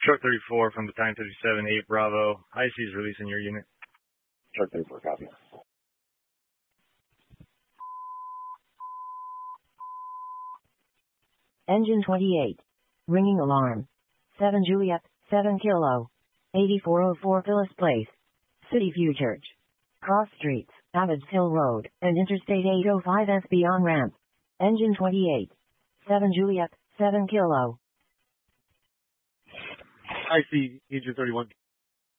Truck 34 from Battalion 57, 8 Bravo. IC is releasing your unit. Truck 34, copy. Engine 28. Ringing alarm. 7 Juliet, 7 Kilo. 8404 Phyllis Place. City View Church. Cross Streets, Abbots Hill Road, and Interstate 805 SB on ramp. Engine 28. 7 Juliet, 7 Kilo. IC, Agent 31.